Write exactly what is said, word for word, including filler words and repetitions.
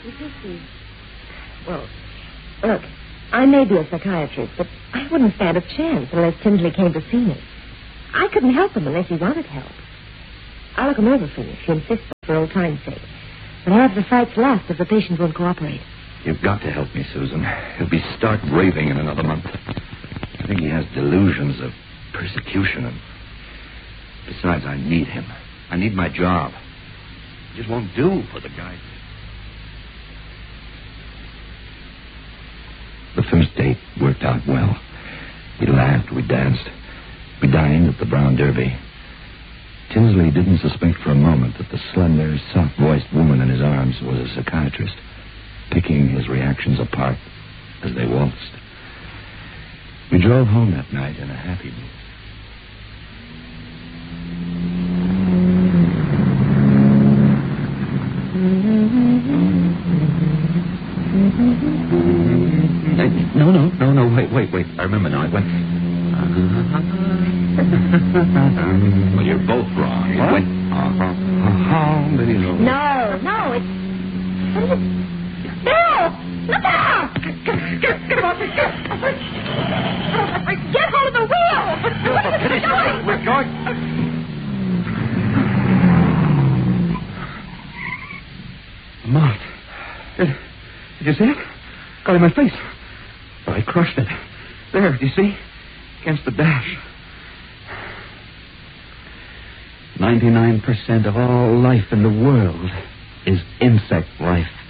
Well, look, I may be a psychiatrist, but I wouldn't stand a chance unless Tinsley came to see me. I couldn't help him unless he wanted help. I'll look him over for you if you insist, for old time's sake. But I'll have the fights last if the patient won't cooperate. You've got to help me, Susan. He'll be stark raving in another month. I think he has delusions of persecution. And besides, I need him. I need my job. It just won't do for the guy. The first date worked out well. We laughed, we danced. We dined at the Brown Derby. Tinsley didn't suspect for a moment that the slender, soft-voiced woman in his arms was a psychiatrist, picking his reactions apart as they waltzed. We drove home that night in a happy mood. No, no, no, no, wait, wait, wait. I remember now. It went... Well, you're both wrong. It what? went... Uh-huh. No, no, it's... What is it? Bill! Look out! Get, get, get off it! Get, get hold of the wheel! Bill, for pity's sake, we're going... Mart. Did, did you see it? Got in my face. But I crushed it. There, do you see? Against the dash. Ninety-nine percent of all life in the world is insect life.